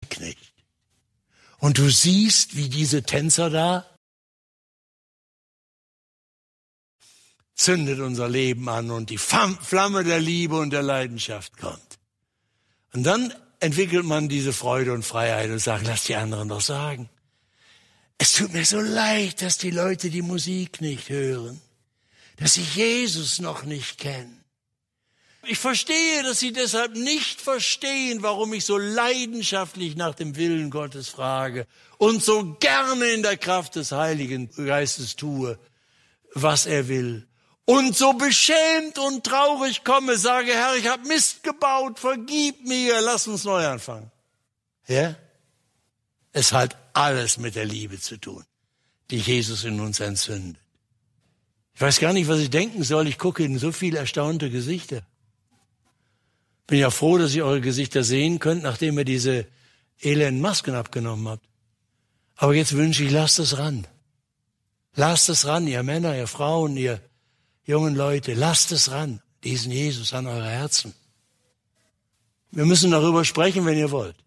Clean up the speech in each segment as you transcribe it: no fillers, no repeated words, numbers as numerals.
nicht. Und du siehst, wie diese Tänzer da zündet unser Leben an und die Flamme der Liebe und der Leidenschaft kommt. Und dann entwickelt man diese Freude und Freiheit und sagt, lass die anderen doch sagen. Es tut mir so leid, dass die Leute die Musik nicht hören, dass sie Jesus noch nicht kennen. Ich verstehe, dass sie deshalb nicht verstehen, warum ich so leidenschaftlich nach dem Willen Gottes frage und so gerne in der Kraft des Heiligen Geistes tue, was er will. Und so beschämt und traurig komme, sage, Herr, ich habe Mist gebaut, vergib mir, lass uns neu anfangen. Ja? Es hat alles mit der Liebe zu tun, die Jesus in uns entzündet. Ich weiß gar nicht, was ich denken soll. Ich gucke in so viele erstaunte Gesichter. Bin ja froh, dass ihr eure Gesichter sehen könnt, nachdem ihr diese elenden Masken abgenommen habt. Aber jetzt wünsche ich, lasst es ran. Lasst es ran, ihr Männer, ihr Frauen, ihr jungen Leute. Lasst es ran, diesen Jesus an eure Herzen. Wir müssen darüber sprechen, wenn ihr wollt.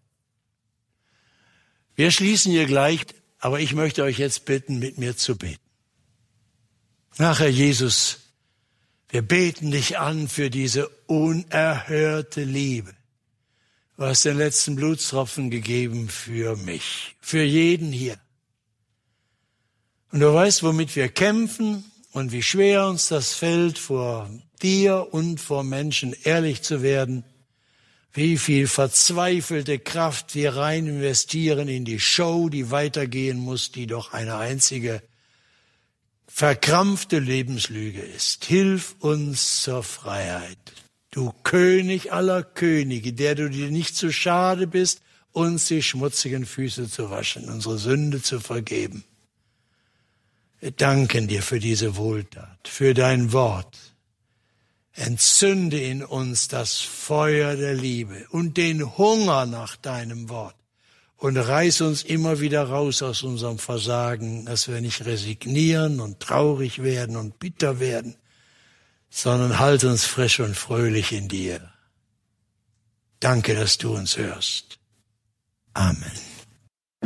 Wir schließen hier gleich, aber ich möchte euch jetzt bitten, mit mir zu beten. Ach, Herr Jesus, wir beten dich an für diese unerhörte Liebe. Du hast den letzten Blutstropfen gegeben für mich, für jeden hier. Und du weißt, womit wir kämpfen und wie schwer uns das fällt, vor dir und vor Menschen ehrlich zu werden, wie viel verzweifelte Kraft wir rein investieren in die Show, die weitergehen muss, die doch eine einzige verkrampfte Lebenslüge ist. Hilf uns zur Freiheit. Du König aller Könige, der du dir nicht zu schade bist, uns die schmutzigen Füße zu waschen, unsere Sünde zu vergeben. Wir danken dir für diese Wohltat, für dein Wort. Entzünde in uns das Feuer der Liebe und den Hunger nach deinem Wort. Und reiß uns immer wieder raus aus unserem Versagen, dass wir nicht resignieren und traurig werden und bitter werden, sondern halt uns frisch und fröhlich in dir. Danke, dass du uns hörst. Amen.